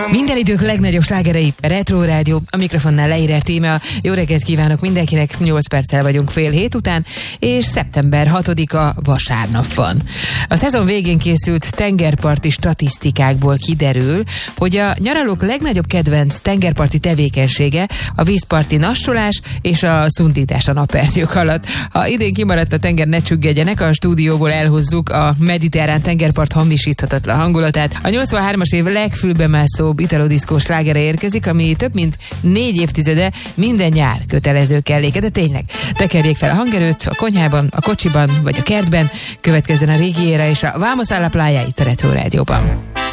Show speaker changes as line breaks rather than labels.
Minden idők legnagyobb slágerei, Retro Rádió, a mikrofonnál Leírer Tíme. Jó reggelt kívánok mindenkinek, 8 perccel vagyunk fél hét után, és szeptember 6-a vasárnap van. A szezon végén készült tengerparti statisztikákból kiderül, hogy a nyaralók legnagyobb kedvenc tengerparti tevékenysége a vízparti nassolás és a szundítás a napernyők alatt. Ha idén kimaradt a tenger, ne csüggedjenek, a stúdióból elhozzuk a mediterrán tengerpart hamisíthatatlan hangulatát. A 83-as év legfülbemászóbb italodiszkós slágere érkezik, ami több mint 4 évtizede minden nyár kötelező kelléke, de tényleg. Tekerjék fel a hangerőt a konyhában, a kocsiban vagy a kertben, következzen a régiére és a Vamos a la playa itt a Retro Rádióban.